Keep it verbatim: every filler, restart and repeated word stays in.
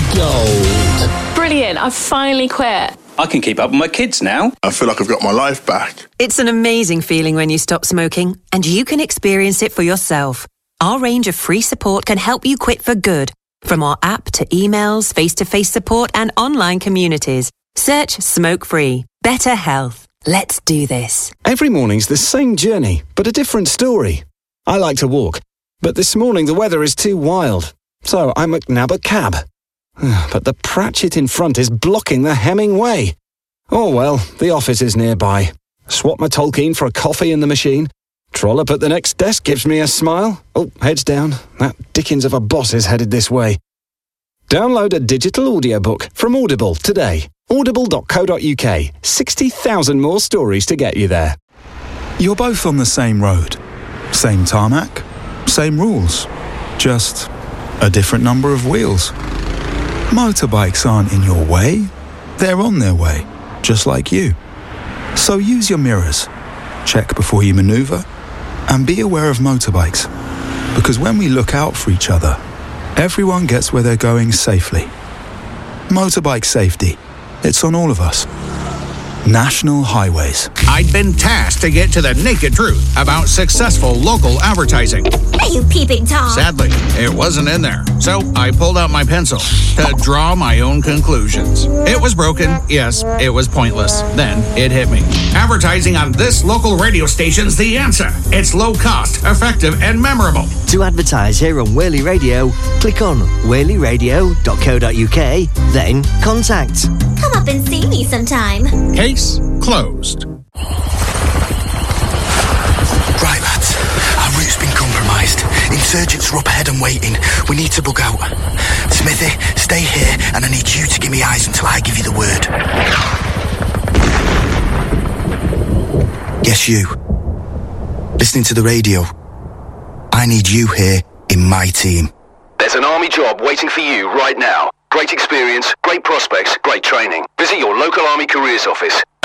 gold. Brilliant, I've finally quit. I can keep up with my kids now. I feel like I've got my life back. It's an amazing feeling when you stop smoking, and you can experience it for yourself. Our range of free support can help you quit for good. From our app to emails, face-to-face support and online communities. Search Smoke Free. Better health. Let's do this. Every morning's the same journey, but a different story. I like to walk, but this morning the weather is too wild, so I McNab a cab. But the Pratchett in front is blocking the Hemingway. Oh well, the office is nearby. Swap my Tolkien for a coffee in the machine. Trollop at the next desk gives me a smile. Oh, heads down. That Dickens of a boss is headed this way. Download a digital audiobook from Audible today. audible dot co dot uk. sixty thousand more stories to get you there. You're both on the same road. Same tarmac. Same rules. Just a different number of wheels. Motorbikes aren't in your way. They're on their way, just like you. So use your mirrors. Check before you maneuver. And be aware of motorbikes. Because when we look out for each other, everyone gets where they're going safely. Motorbike safety. It's on all of us. National Highways. I'd been tasked to get to the naked truth about successful local advertising. Are you peeping Tom? Sadly, it wasn't in there. So I pulled out my pencil to draw my own conclusions. It was broken. Yes, it was pointless. Then it hit me. Advertising on this local radio station's the answer. It's low cost, effective, and memorable. To advertise here on Whaley Radio, click on whaley radio dot co dot uk, then contact. Come up and see me sometime. Case closed. Right, lads. Our route's been compromised. Insurgents are up ahead and waiting. We need to bug out. Smithy, stay here, and I need you to give me eyes until I give you the word. Yes, you. Listening to the radio. I need you here in my team. There's an army job waiting for you right now. Great experience, great prospects, great training. Visit your local Army Careers office.